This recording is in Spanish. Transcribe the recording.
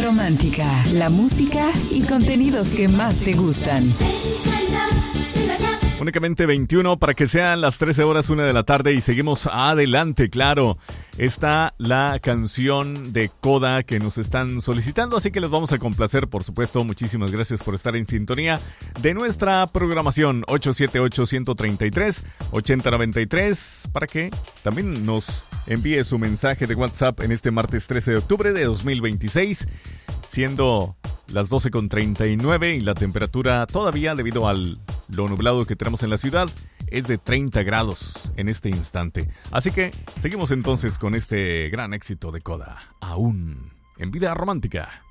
Romántica, la música y contenidos que más te gustan. Únicamente 21 para que sean las 13 horas, 1 de la tarde y seguimos adelante, claro. Está la canción de Coda que nos están solicitando, así que les vamos a complacer, por supuesto. Muchísimas gracias por estar en sintonía de nuestra programación 878-133-8093 para que también nos envíe su mensaje de WhatsApp en este martes 13 de octubre de 2026, siendo las 12:39 y la temperatura todavía, debido al lo nublado que tenemos en la ciudad, es de 30 grados en este instante. Así que seguimos entonces con este gran éxito de Coda, aún en Vida Romántica.